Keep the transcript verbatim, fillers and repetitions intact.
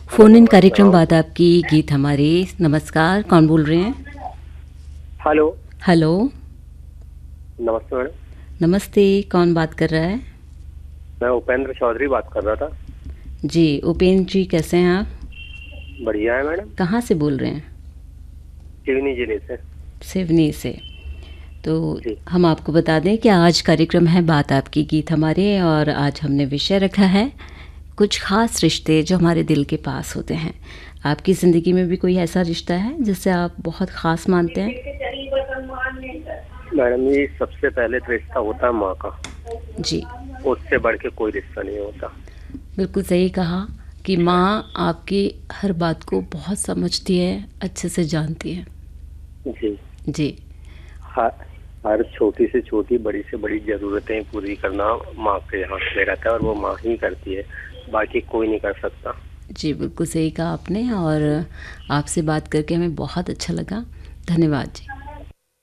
Phone in नमस्ते कार्यक्रम madam. बाद आपकी गीत हमारे। नमस्कार, कौन बोल रहे हैं? हेलो। हेलो। नमस्ते मैडम। नमस्ते, कौन बात कर रहा है? मैं उपेंद्र चौधरी बात कर रहा था। जी उपेंद्र जी, कैसे हैं आप? बढ़िया है मैडम। कहाँ से बोल रहे हैं? सिवनी जिले से। सिवनी से। तो जी। हम आपको बता दें कि आज कार्यक्रम है बात आपकी गीत हमारे, और आज हमने विषय रखा है कुछ खास रिश्ते जो हमारे दिल के पास होते हैं। आपकी ज़िंदगी में भी कोई ऐसा रिश्ता है जिसे आप बहुत ख़ास मानते हैं? मैडम, ये सबसे पहले तो रिश्ता होता है माँ का। जी, उससे बढ़ के कोई रिश्ता नहीं होता। बिल्कुल सही कहा कि माँ आपकी हर बात को बहुत समझती है, अच्छे से जानती है। जी। जी। हर हर छोटी से छोटी, बड़ी से बड़ी जरूरतें पूरी करना माँ के हाथ में रहता है, और वो माँ ही करती है, बाकी कोई नहीं कर सकता। जी, बिल्कुल सही कहा आपने, और आपसे बात करके हमें बहुत अच्छा लगा। धन्यवाद जी।